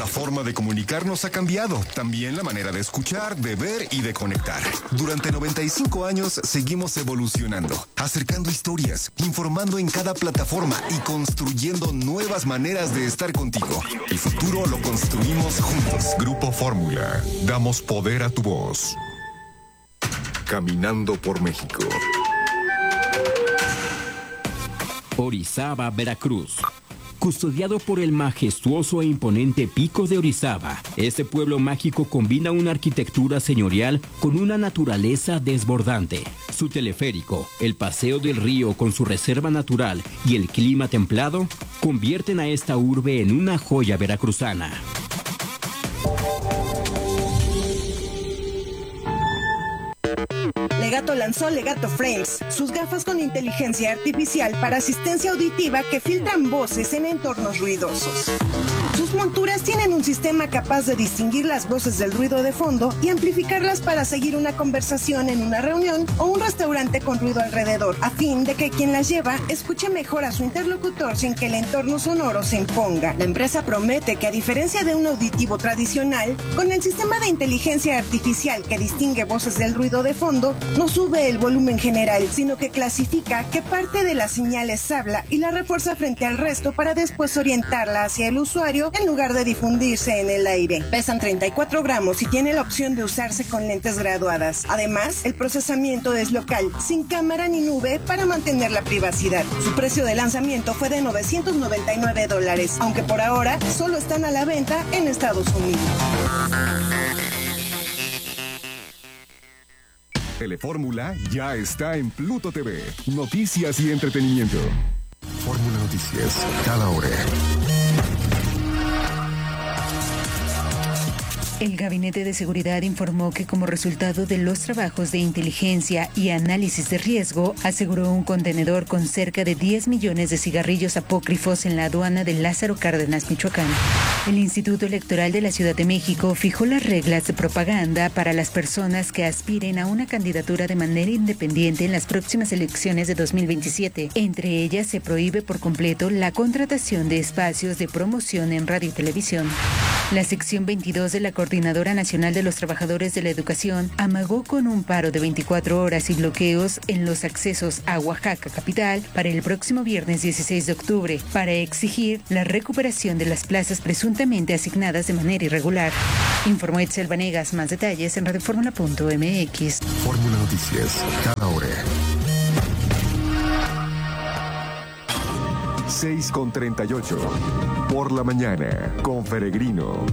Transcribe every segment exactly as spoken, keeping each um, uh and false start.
La forma de comunicarnos ha cambiado, también la manera de escuchar, de ver y de conectar. Durante noventa y cinco años seguimos evolucionando, acercando historias, informando en cada plataforma y construyendo nuevas maneras de estar contigo. El futuro lo construimos juntos. Grupo Fórmula, damos poder a tu voz. Caminando por México. Orizaba, Veracruz. Custodiado por el majestuoso e imponente Pico de Orizaba, este pueblo mágico combina una arquitectura señorial con una naturaleza desbordante. Su teleférico, el paseo del río con su reserva natural y el clima templado convierten a esta urbe en una joya veracruzana. Legato lanzó Legato Frames, sus gafas con inteligencia artificial para asistencia auditiva que filtran voces en entornos ruidosos. Sus monturas tienen un sistema capaz de distinguir las voces del ruido de fondo y amplificarlas para seguir una conversación en una reunión o un restaurante con ruido alrededor, a fin de que quien las lleva escuche mejor a su interlocutor sin que el entorno sonoro se imponga. La empresa promete que, a diferencia de un auditivo tradicional, con el sistema de inteligencia artificial que distingue voces del ruido de fondo, no sube el volumen general, sino que clasifica qué parte de las señales habla y la refuerza frente al resto para después orientarla hacia el usuario en lugar de difundirse en el aire. Pesan treinta y cuatro gramos y tiene la opción de usarse con lentes graduadas. Además, el procesamiento es local, sin cámara ni nube para mantener la privacidad. Su precio de lanzamiento fue de novecientos noventa y nueve dólares, aunque por ahora solo están a la venta en Estados Unidos. Telefórmula ya está en Pluto T V. Noticias y entretenimiento. Fórmula Noticias, cada hora. El Gabinete de Seguridad informó que, como resultado de los trabajos de inteligencia y análisis de riesgo, aseguró un contenedor con cerca de diez millones de cigarrillos apócrifos en la aduana de Lázaro Cárdenas, Michoacán. El Instituto Electoral de la Ciudad de México fijó las reglas de propaganda para las personas que aspiren a una candidatura de manera independiente en las próximas elecciones de dos mil veintisiete. Entre ellas, se prohíbe por completo la contratación de espacios de promoción en radio y televisión. La sección veintidós de la Coordinadora Nacional de los Trabajadores de la Educación amagó con un paro de veinticuatro horas y bloqueos en los accesos a Oaxaca capital para el próximo viernes dieciséis de octubre para exigir la recuperación de las plazas presuntamente asignadas de manera irregular. Informó Itzel Vanegas. Más detalles en radioformula punto m x. Fórmula Noticias, cada hora. seis con treinta y ocho. Por la mañana, con Peregrino.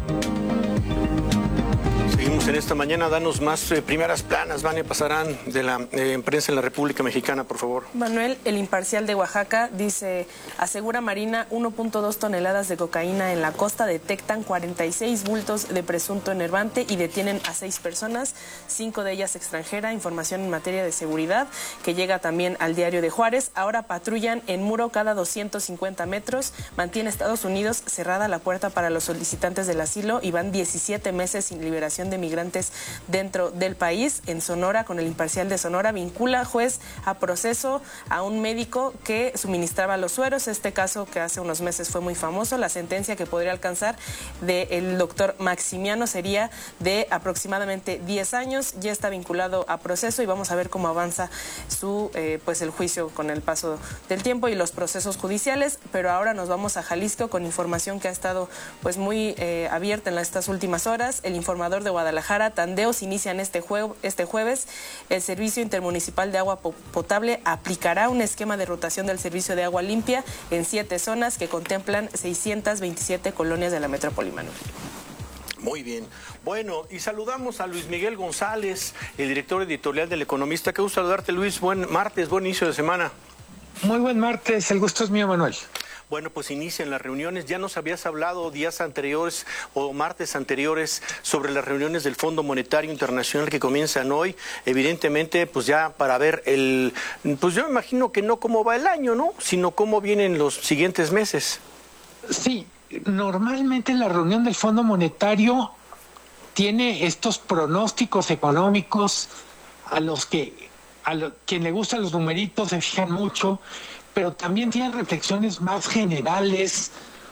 Seguimos en esta mañana. Danos más eh, primeras planas, Vane Pasarán, de la eh, prensa en la República Mexicana, por favor. Manuel, el Imparcial de Oaxaca, dice, asegura Marina uno punto dos toneladas de cocaína en la costa, detectan cuarenta y seis bultos de presunto enervante y detienen a seis personas, cinco de ellas extranjera. Información en materia de seguridad que llega también al Diario de Juárez. Ahora patrullan en muro cada doscientos cincuenta metros. Mantiene Estados Unidos cerrada la puerta para los solicitantes del asilo y van diecisiete meses sin liberación de migrantes dentro del país. En Sonora, con el Imparcial de Sonora, vincula juez a proceso a un médico que suministraba los sueros. Este caso que hace unos meses fue muy famoso. La sentencia que podría alcanzar del doctor Maximiano sería de aproximadamente diez años. Ya está vinculado a proceso y vamos a ver cómo avanza su eh, pues el juicio con el paso del tiempo y los procesos judiciales. Pero ahora nos vamos a Jalisco con información que ha estado pues muy eh, abierta en estas últimas horas. El Informador de Guadalajara, tandeos inician este, jue este jueves. El Servicio Intermunicipal de Agua Potable aplicará un esquema de rotación del servicio de agua limpia en siete zonas que contemplan seiscientas veintisiete colonias de la metrópoli, Manuel. Muy bien. Bueno, y saludamos a Luis Miguel González, el director editorial del Economista. Qué gusto saludarte, Luis. Buen martes, buen inicio de semana. Muy buen martes, el gusto es mío, Manuel. Bueno, pues inician las reuniones. Ya nos habías hablado días anteriores o martes anteriores sobre las reuniones del Fondo Monetario Internacional que comienzan hoy. Evidentemente, pues ya para ver el... Pues yo me imagino que no cómo va el año, ¿no? Sino cómo vienen los siguientes meses. Sí, normalmente la reunión del Fondo Monetario tiene estos pronósticos económicos a los que a lo, quien le gustan los numeritos se fijan mucho, pero también tiene reflexiones más generales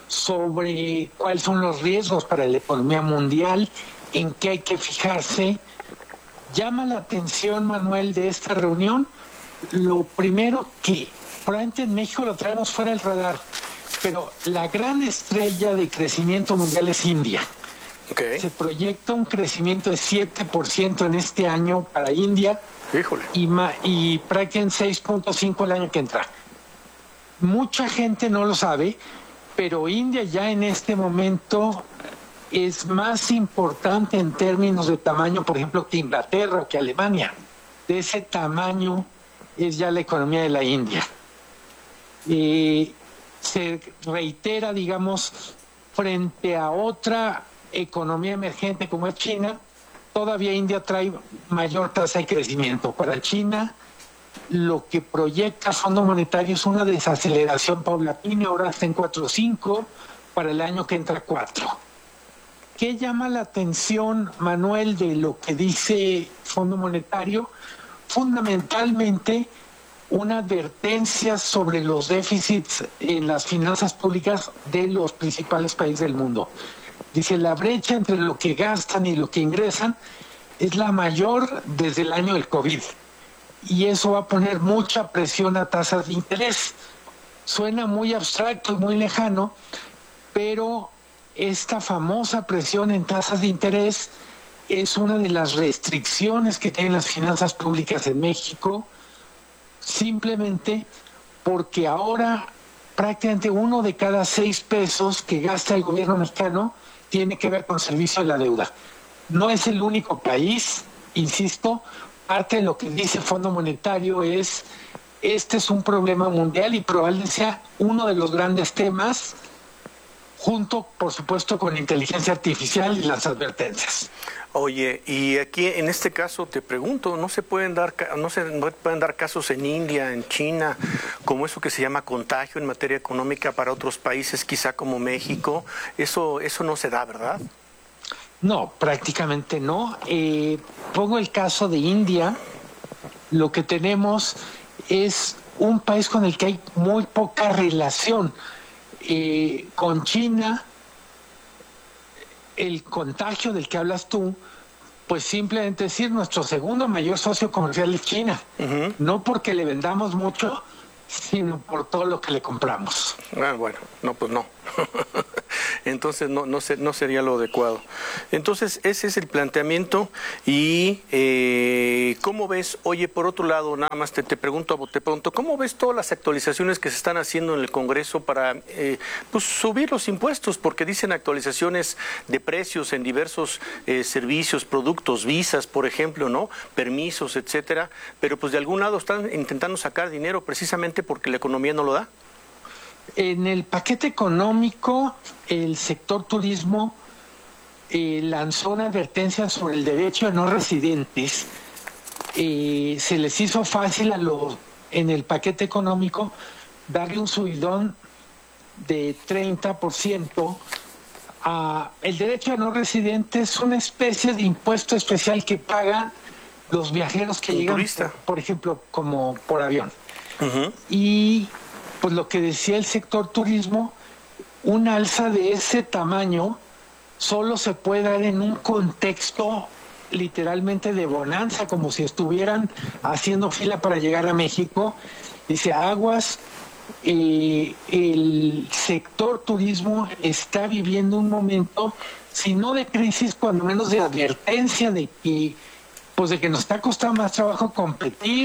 sobre cuáles son los riesgos para la economía mundial, en qué hay que fijarse. Llama la atención, Manuel, de esta reunión, lo primero que probablemente en México lo traemos fuera del radar, pero la gran estrella de crecimiento mundial es India. Okay. Se proyecta un crecimiento de siete por ciento en este año para India. Híjole. y, ma, y prácticamente seis punto cinco el año que entra. Mucha gente no lo sabe, pero India ya en este momento es más importante en términos de tamaño, por ejemplo, que Inglaterra o que Alemania. De ese tamaño es ya la economía de la India. Eh, se reitera, digamos, frente a otra economía emergente como es China, todavía India trae mayor tasa de crecimiento. Para China, lo que proyecta Fondo Monetario es una desaceleración paulatina, ahora está en cuatro punto cinco, para el año que entra cuatro. ¿Qué llama la atención, Manuel, de lo que dice Fondo Monetario? Fundamentalmente, una advertencia sobre los déficits en las finanzas públicas de los principales países del mundo. Dice, la brecha entre lo que gastan y lo que ingresan es la mayor desde el año del COVID. Y eso va a poner mucha presión a tasas de interés. Suena muy abstracto y muy lejano, pero esta famosa presión en tasas de interés es una de las restricciones que tienen las finanzas públicas en México, simplemente porque ahora prácticamente uno de cada seis pesos que gasta el gobierno mexicano tiene que ver con servicio de la deuda. No es el único país, insisto, parte de lo que dice el Fondo Monetario es, este es un problema mundial y probablemente sea uno de los grandes temas, junto, por supuesto, con la inteligencia artificial y las advertencias. Oye, y aquí en este caso te pregunto, ¿no se pueden dar no se no pueden dar casos en India, en China, como eso que se llama contagio en materia económica para otros países, quizá como México? Eso eso no se da, ¿verdad? No, prácticamente no. Eh, pongo el caso de India. Lo que tenemos es un país con el que hay muy poca relación. Eh, con China, el contagio del que hablas tú, pues simplemente decir, nuestro segundo mayor socio comercial es China. Uh-huh. No porque le vendamos mucho, sino por todo lo que le compramos. Ah, bueno, no, pues no. Entonces no, no, se, no sería lo adecuado. Entonces ese es el planteamiento y eh, ¿cómo ves? Oye, por otro lado, nada más te, te pregunto, te pregunto, ¿cómo ves todas las actualizaciones que se están haciendo en el Congreso para eh, pues subir los impuestos? Porque dicen actualizaciones de precios en diversos eh, servicios, productos, visas, por ejemplo, ¿no? Permisos, etcétera, pero pues de algún lado están intentando sacar dinero precisamente porque la economía no lo da. En el paquete económico, el sector turismo eh, lanzó una advertencia sobre el derecho de no residentes. Eh, se les hizo fácil a los, en el paquete económico darle un subidón de treinta por ciento. A, el derecho de no residentes es una especie de impuesto especial que pagan los viajeros que llegan, por, por ejemplo, como por avión. Uh-huh. Y pues lo que decía el sector turismo, un alza de ese tamaño solo se puede dar en un contexto literalmente de bonanza, como si estuvieran haciendo fila para llegar a México. Dice, aguas, eh, el sector turismo está viviendo un momento, si no de crisis, cuando menos de advertencia de que, pues de que nos está costando más trabajo competir.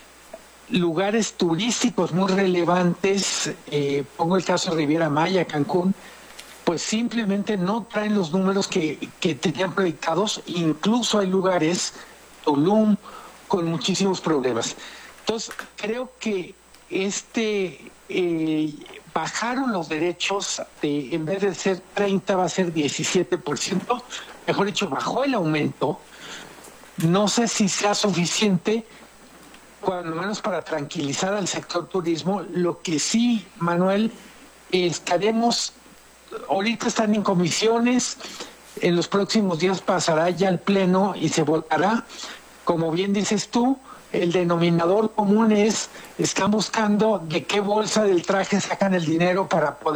Lugares turísticos muy relevantes, eh, pongo el caso de Riviera Maya, Cancún, pues simplemente no traen los números que, que tenían proyectados. Incluso hay lugares, Tulum, con muchísimos problemas. Entonces, creo que este eh, bajaron los derechos, de, en vez de ser treinta va a ser diecisiete por ciento, mejor dicho, bajó el aumento. No sé si sea suficiente, cuando menos para tranquilizar al sector turismo. Lo que sí, Manuel, estaremos, ahorita están en comisiones, en los próximos días pasará ya al pleno y se votará. Como bien dices tú, el denominador común es, están buscando de qué bolsa del traje sacan el dinero para poder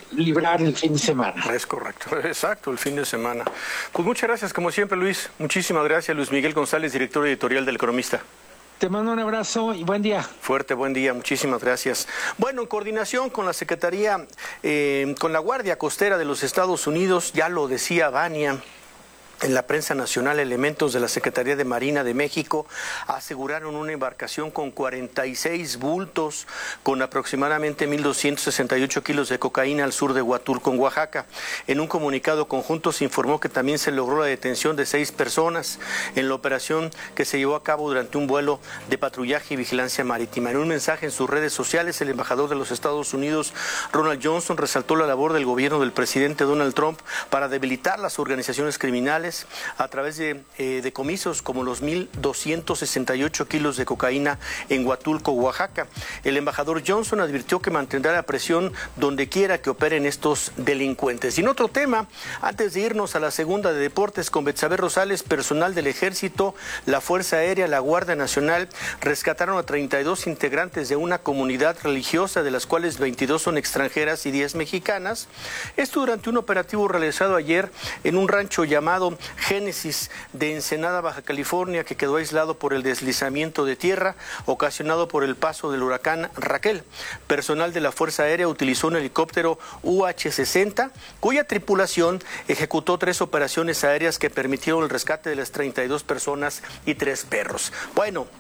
librar el fin de semana. Es correcto, exacto, el fin de semana. Pues muchas gracias, como siempre, Luis. Muchísimas gracias, Luis Miguel González, director editorial del Economista. Te mando un abrazo y buen día. Fuerte, buen día, muchísimas gracias. Bueno, en coordinación con la Secretaría, eh, con la Guardia Costera de los Estados Unidos, ya lo decía Vania, en la prensa nacional, elementos de la Secretaría de Marina de México aseguraron una embarcación con cuarenta y seis bultos con aproximadamente mil doscientos sesenta y ocho kilos de cocaína al sur de Huatulco, en Oaxaca. En un comunicado conjunto se informó que también se logró la detención de seis personas en la operación que se llevó a cabo durante un vuelo de patrullaje y vigilancia marítima. En un mensaje en sus redes sociales, el embajador de los Estados Unidos, Ronald Johnson, resaltó la labor del gobierno del presidente Donald Trump para debilitar las organizaciones criminales a través de eh, decomisos como los mil doscientos sesenta y ocho kilos de cocaína en Huatulco, Oaxaca. El embajador Johnson advirtió que mantendrá la presión donde quiera que operen estos delincuentes. Y en otro tema, antes de irnos a la segunda de deportes con Betsabe Rosales, personal del Ejército, la Fuerza Aérea, la Guardia Nacional, rescataron a treinta y dos integrantes de una comunidad religiosa, de las cuales veintidós son extranjeras y diez mexicanas. Esto durante un operativo realizado ayer en un rancho llamado Génesis de Ensenada, Baja California, que quedó aislado por el deslizamiento de tierra ocasionado por el paso del huracán Raquel. Personal de la Fuerza Aérea utilizó un helicóptero U H sesenta, cuya tripulación ejecutó tres operaciones aéreas que permitieron el rescate de las treinta y dos personas y tres perros. Bueno,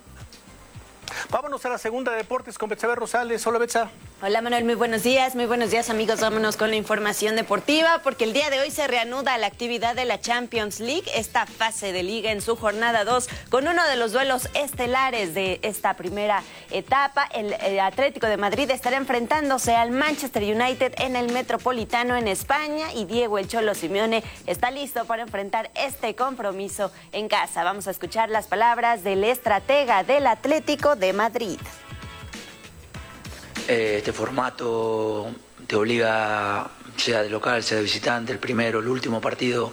vámonos a la segunda de deportes con Betsabe Rosales. Hola, Betsa. Hola, Manuel, muy buenos días, muy buenos días, amigos. Vámonos con la información deportiva, porque el día de hoy se reanuda la actividad de la Champions League, esta fase de liga en su jornada dos, con uno de los duelos estelares de esta primera etapa. El, el Atlético de Madrid estará enfrentándose al Manchester United en el Metropolitano en España, y Diego El Cholo Simeone está listo para enfrentar este compromiso en casa. Vamos a escuchar las palabras del estratega del Atlético de Madrid. Este formato te obliga, sea de local, sea de visitante, el primero, el último partido,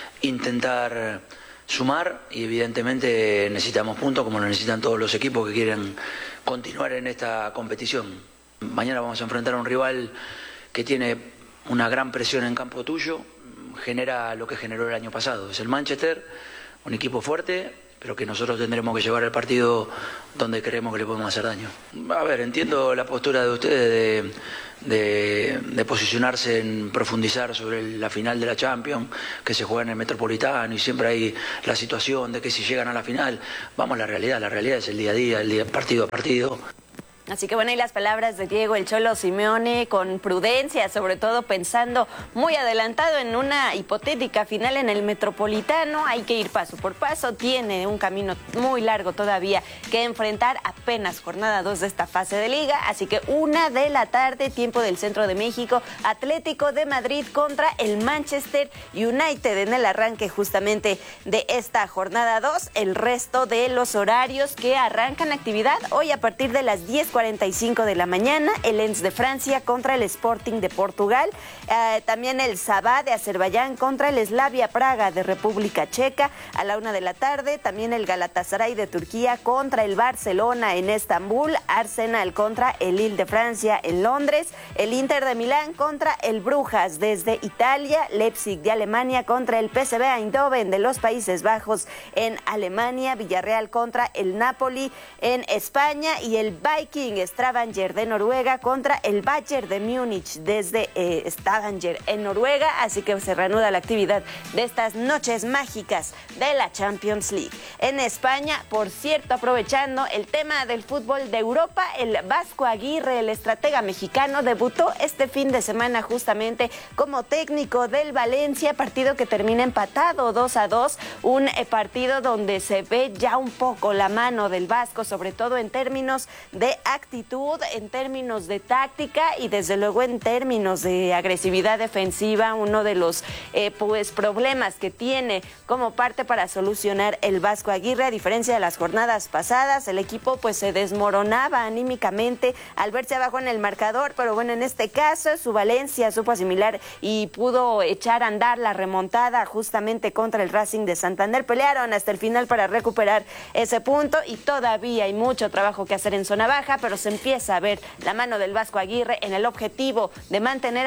intentar sumar, y evidentemente necesitamos puntos como lo necesitan todos los equipos que quieren continuar en esta competición. Mañana vamos a enfrentar a un rival que tiene una gran presión en campo tuyo, genera lo que generó el año pasado, es el Manchester, un equipo fuerte, pero que nosotros tendremos que llevar el partido donde creemos que le podemos hacer daño. A ver, entiendo la postura de ustedes de, de, de posicionarse en profundizar sobre la final de la Champions, que se juega en el Metropolitano, y siempre hay la situación de que si llegan a la final, vamos a la realidad, la realidad es el día a día, el día partido a partido. Así que bueno, y las palabras de Diego El Cholo Simeone con prudencia, sobre todo pensando muy adelantado en una hipotética final en el Metropolitano. Hay que ir paso por paso, tiene un camino muy largo todavía que enfrentar, apenas jornada dos de esta fase de liga. Así que una de la tarde, tiempo del centro de México, Atlético de Madrid contra el Manchester United en el arranque justamente de esta jornada dos. El resto de los horarios que arrancan actividad hoy a partir de las diez cuarenta y cinco de la mañana, el Lens de Francia contra el Sporting de Portugal, eh, también el Sabah de Azerbaiyán contra el Slavia Praga de República Checa a la una de la tarde, también el Galatasaray de Turquía contra el Barcelona en Estambul, Arsenal contra el Lille de Francia en Londres, el Inter de Milán contra el Brujas desde Italia, Leipzig de Alemania contra el P S V Eindhoven de los Países Bajos en Alemania, Villarreal contra el Napoli en España, y el Viking Stavanger de Noruega contra el Bayern de Múnich desde eh, Stavanger en Noruega. Así que se reanuda la actividad de estas noches mágicas de la Champions League. En España, por cierto, aprovechando el tema del fútbol de Europa, el Vasco Aguirre, el estratega mexicano, debutó este fin de semana justamente como técnico del Valencia, partido que termina empatado dos a dos, un eh, partido donde se ve ya un poco la mano del Vasco, sobre todo en términos de actitud, en términos de táctica y desde luego en términos de agresividad defensiva. Uno de los eh, pues problemas que tiene como parte para solucionar el Vasco Aguirre, a diferencia de las jornadas pasadas, el equipo pues se desmoronaba anímicamente al verse abajo en el marcador, pero bueno, en este caso su Valencia supo asimilar y pudo echar a andar la remontada justamente contra el Racing de Santander. Pelearon hasta el final para recuperar ese punto y todavía hay mucho trabajo que hacer en zona baja, pero se empieza a ver la mano del Vasco Aguirre en el objetivo de mantener al equipo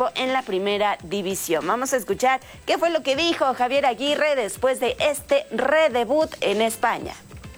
equipo en la primera división. Vamos a escuchar qué fue lo que dijo Javier Aguirre después de este redebut en España.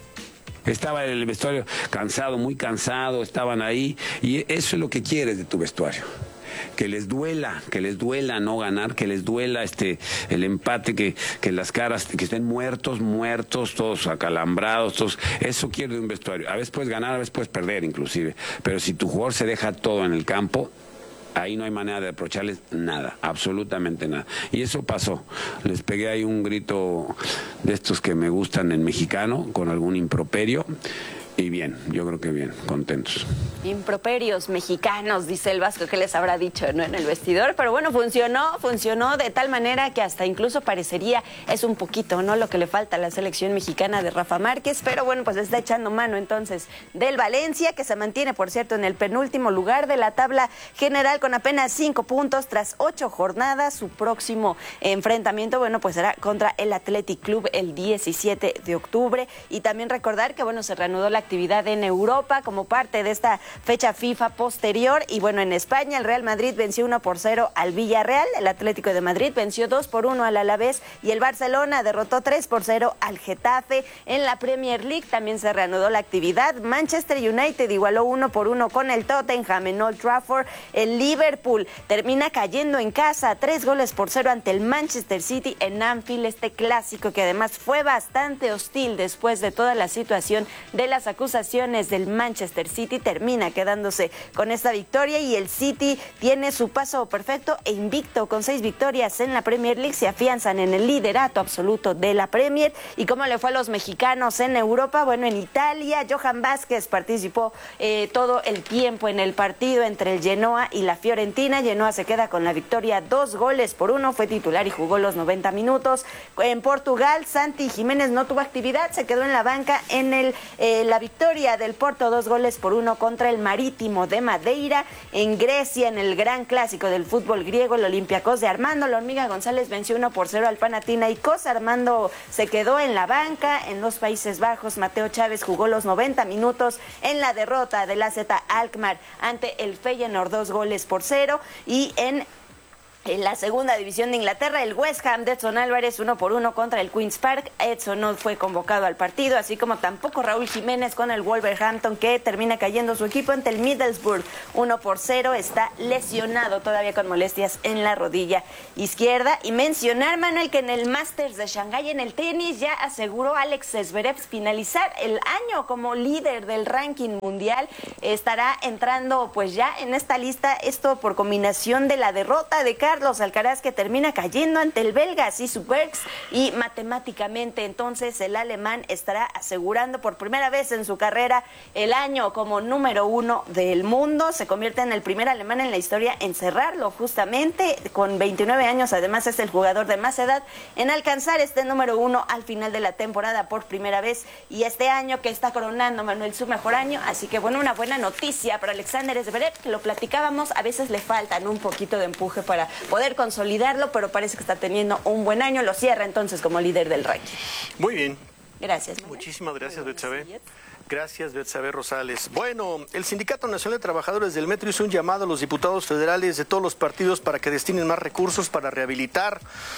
Estaba el vestuario cansado, muy cansado, estaban ahí, y eso es lo que quieres de tu vestuario. Que les duela, que les duela no ganar, que les duela este el empate, que, que las caras, que estén muertos, muertos, todos acalambrados, todos. Eso quiere de un vestuario. A veces puedes ganar, a veces puedes perder inclusive, pero si tu jugador se deja todo en el campo, ahí no hay manera de reprocharles nada, absolutamente nada. Y eso pasó. Les pegué ahí un grito de estos que me gustan en mexicano, con algún improperio. Y bien, yo creo que bien, contentos. Improperios mexicanos, dice el Vasco, que les habrá dicho, ¿no?, en el vestidor, pero bueno, funcionó, funcionó de tal manera que hasta incluso parecería, es un poquito, ¿no?, lo que le falta a la selección mexicana de Rafa Márquez, pero bueno, pues está echando mano entonces del Valencia, que se mantiene, por cierto, en el penúltimo lugar de la tabla general con apenas cinco puntos tras ocho jornadas. Su próximo enfrentamiento, bueno, pues será contra el Athletic Club el diecisiete de octubre, y también recordar que, bueno, se reanudó la actividad en Europa como parte de esta fecha FIFA posterior. Y bueno, en España el Real Madrid venció uno por cero al Villarreal, el Atlético de Madrid venció dos por uno al Alavés y el Barcelona derrotó tres por cero al Getafe. En la Premier League también se reanudó la actividad. Manchester United igualó uno por uno con el Tottenham en Old Trafford. El Liverpool termina cayendo en casa tres goles por cero ante el Manchester City en Anfield, este clásico que además fue bastante hostil después de toda la situación de las acusaciones del Manchester City. Termina quedándose con esta victoria y el City tiene su paso perfecto e invicto con seis victorias en la Premier League. Se afianzan en el liderato absoluto de la Premier. ¿Y cómo le fue a los mexicanos en Europa? Bueno, en Italia, Johan Vázquez participó eh, todo el tiempo en el partido entre el Genoa y la Fiorentina. Genoa se queda con la victoria, dos goles por uno, fue titular y jugó los noventa minutos. En Portugal, Santi Jiménez no tuvo actividad, se quedó en la banca en el eh, la victoria del Porto, dos goles por uno contra el Marítimo de Madeira. En Grecia, en el gran clásico del fútbol griego, el Olympiacos de Armando La Hormiga González venció uno por cero al Panathinaikos. Armando se quedó en la banca. En los Países Bajos, Mateo Chávez jugó los noventa minutos en la derrota del A Z Alkmaar ante el Feyenoord, dos goles por cero. Y en En la segunda división de Inglaterra, el West Ham de Edson Álvarez uno por uno contra el Queen's Park. Edson no fue convocado al partido, así como tampoco Raúl Jiménez con el Wolverhampton, que termina cayendo su equipo ante el Middlesbrough uno por cero. Está lesionado todavía con molestias en la rodilla izquierda. Y mencionar, Manuel, que en el Masters de Shanghái en el tenis ya aseguró Alex Zverev finalizar el año como líder del ranking mundial. Estará entrando pues ya en esta lista, esto por combinación de la derrota de Carlos Carlos Alcaraz, que termina cayendo ante el belga Sisu Bergs, y matemáticamente entonces el alemán estará asegurando por primera vez en su carrera el año como número uno del mundo. Se convierte en el primer alemán en la historia en cerrarlo, justamente con veintinueve años. Además es el jugador de más edad en alcanzar este número uno al final de la temporada por primera vez, y este año que está coronando, Manuel, su mejor año. Así que bueno, una buena noticia para Alexander Zverev, que lo platicábamos, a veces le faltan un poquito de empuje para poder consolidarlo, pero parece que está teniendo un buen año. Lo cierra entonces como líder del ranking. Muy bien. Gracias, Manuel. Muchísimas gracias, Betsabe. Gracias, Betsabe Rosales. Bueno, el Sindicato Nacional de Trabajadores del Metro hizo un llamado a los diputados federales de todos los partidos para que destinen más recursos para rehabilitar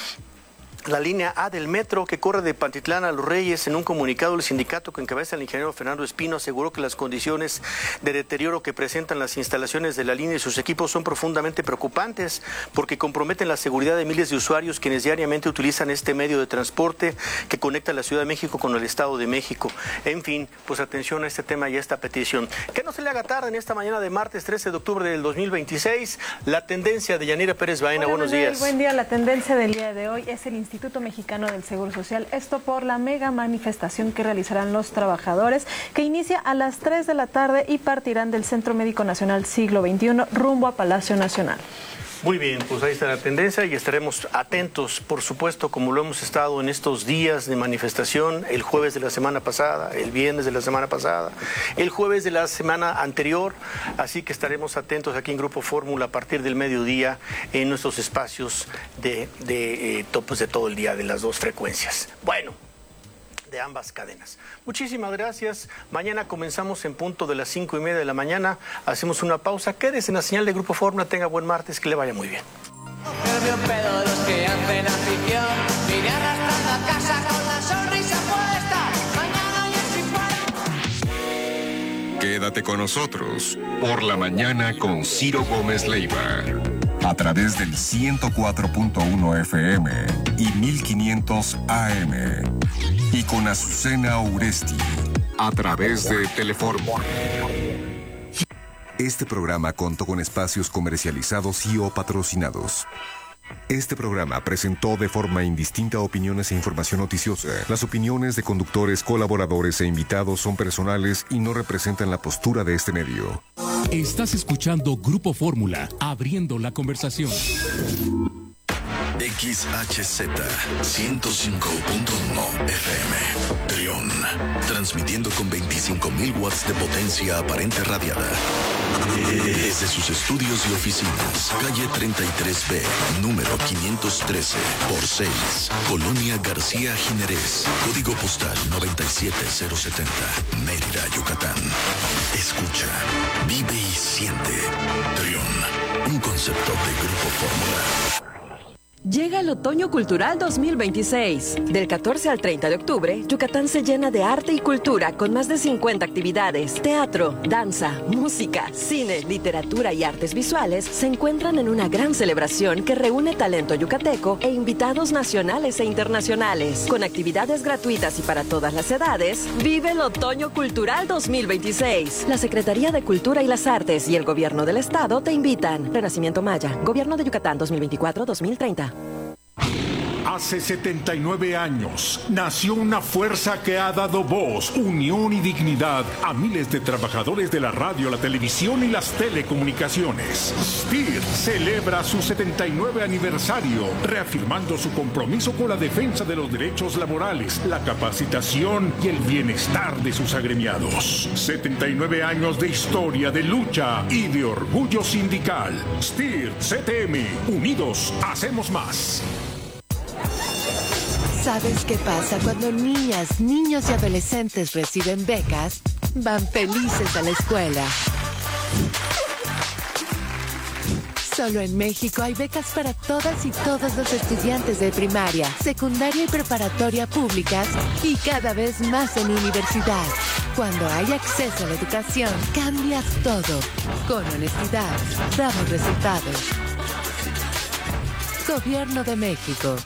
la línea A del metro que corre de Pantitlán a Los Reyes. En un comunicado, el sindicato que encabeza el ingeniero Fernando Espino aseguró que las condiciones de deterioro que presentan las instalaciones de la línea y sus equipos son profundamente preocupantes porque comprometen la seguridad de miles de usuarios quienes diariamente utilizan este medio de transporte que conecta la Ciudad de México con el Estado de México. En fin, pues atención a este tema y a esta petición. Que no se le haga tarde en esta mañana de martes trece de octubre del dos mil veintiséis. La tendencia de Yanira Pérez Baena. Hola, buenos Manuel, días. Buen día. La tendencia del día de hoy es el Instituto Instituto Mexicano del Seguro Social, esto por la mega manifestación que realizarán los trabajadores, que inicia a las tres de la tarde y partirán del Centro Médico Nacional Siglo veintiuno rumbo a Palacio Nacional. Muy bien, pues ahí está la tendencia y estaremos atentos, por supuesto, como lo hemos estado en estos días de manifestación, el jueves de la semana pasada, el viernes de la semana pasada, el jueves de la semana anterior, así que estaremos atentos aquí en Grupo Fórmula a partir del mediodía en nuestros espacios de, de eh, topos de todo el día de las dos frecuencias. Bueno. de ambas cadenas. Muchísimas gracias. Mañana comenzamos en punto de las cinco y media de la mañana. Hacemos una pausa. Quédese en la señal de Grupo Fórmula. Tenga buen martes. Que le vaya muy bien. Quédate con nosotros por la mañana con Ciro Gómez Leiva. A través del ciento cuatro punto uno F M y mil quinientos A M. Y con Azucena Uresti. A través de Telefórmula. Este programa contó con espacios comercializados y o patrocinados. Este programa presentó de forma indistinta opiniones e información noticiosa. Las opiniones de conductores, colaboradores e invitados son personales y no representan la postura de este medio. Estás escuchando Grupo Fórmula, abriendo la conversación. X H Z ciento cinco punto uno F M Trión, transmitiendo con veinticinco mil watts de potencia aparente radiada desde sus estudios y oficinas, calle treinta y tres B, número quinientos trece por seis, Colonia García Jiménez, código postal noventa y siete cero setenta, Mérida, Yucatán. Escucha, vive y siente. Trión, un concepto de Grupo Fórmula. Llega el Otoño Cultural dos mil veintiséis. Del catorce al treinta de octubre, Yucatán se llena de arte y cultura con más de cincuenta actividades. Teatro, danza, música, cine, literatura y artes visuales se encuentran en una gran celebración que reúne talento yucateco e invitados nacionales e internacionales. Con actividades gratuitas y para todas las edades, vive el Otoño Cultural dos mil veintiséis. La Secretaría de Cultura y las Artes y el Gobierno del Estado te invitan. Renacimiento Maya, Gobierno de Yucatán dos mil veinticuatro a dos mil treinta. Hace setenta y nueve años nació una fuerza que ha dado voz, unión y dignidad a miles de trabajadores de la radio, la televisión y las telecomunicaciones. S P I R celebra su setenta y nueve aniversario, reafirmando su compromiso con la defensa de los derechos laborales, la capacitación y el bienestar de sus agremiados. setenta y nueve años de historia, de lucha y de orgullo sindical. S P I R C T M, unidos hacemos más. ¿Sabes qué pasa cuando niñas, niños y adolescentes reciben becas? Van felices a la escuela. Solo en México hay becas para todas y todos los estudiantes de primaria, secundaria y preparatoria públicas y cada vez más en universidad. Cuando hay acceso a la educación, cambias todo. Con honestidad, damos resultados. Gobierno de México.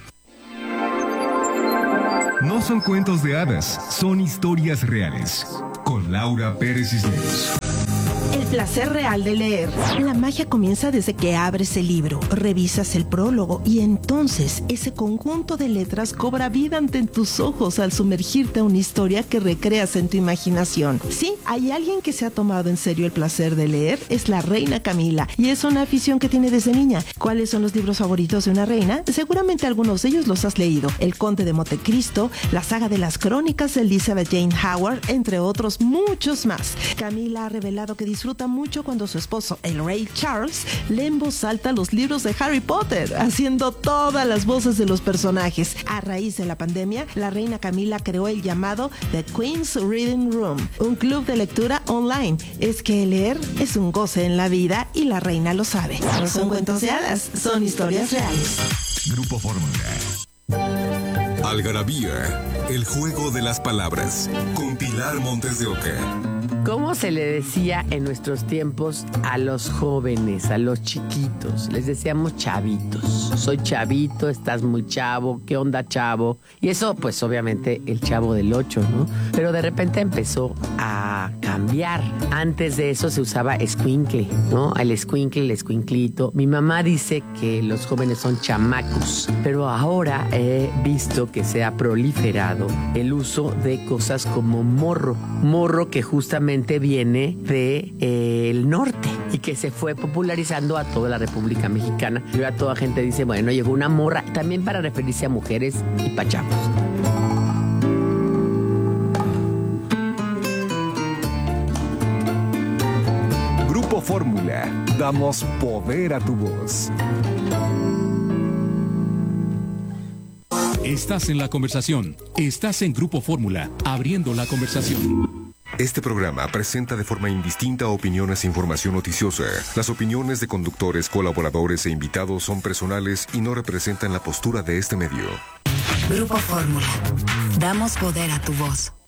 No son cuentos de hadas, son historias reales. Con Laura Pérez Cisneros. El placer real de leer. La magia comienza desde que abres el libro, revisas el prólogo y entonces ese conjunto de letras cobra vida ante tus ojos al sumergirte a una historia que recreas en tu imaginación. Sí, hay alguien que se ha tomado en serio el placer de leer, es la reina Camila, y es una afición que tiene desde niña. ¿Cuáles son los libros favoritos de una reina? Seguramente algunos de ellos los has leído. El Conde de Montecristo, la saga de las crónicas de Elizabeth Jane Howard, entre otros muchos más. Camila ha revelado que disfruta mucho cuando su esposo, el rey Charles, lee en voz alta los libros de Harry Potter, haciendo todas las voces de los personajes. A raíz de la pandemia, la reina Camila creó el llamado The Queen's Reading Room, un club de lectura online. Es que leer es un goce en la vida y la reina lo sabe. No son cuentos de hadas, son historias reales. Grupo Fórmula. Algarabía, el juego de las palabras, con Pilar Montes de Oca. ¿Cómo se le decía en nuestros tiempos a los jóvenes, a los chiquitos? Les decíamos chavitos. Soy chavito, estás muy chavo, ¿qué onda, chavo? Y eso, pues obviamente, el Chavo del Ocho, ¿no? Pero de repente empezó a cambiar. Antes de eso se usaba escuincle, ¿no? El escuincle, el escuinclito. Mi mamá dice que los jóvenes son chamacos, pero ahora he visto que se ha proliferado el uso de cosas como morro. Morro que justamente viene de, eh, el norte y que se fue popularizando a toda la República Mexicana. Y ahora toda gente dice, bueno, llegó una morra, también para referirse a mujeres y pachavos. Grupo Fórmula, damos poder a tu voz. Estás en la conversación. Estás en Grupo Fórmula, abriendo la conversación. Este programa presenta de forma indistinta opiniones e información noticiosa. Las opiniones de conductores, colaboradores e invitados son personales y no representan la postura de este medio. Grupo Fórmula. Damos poder a tu voz.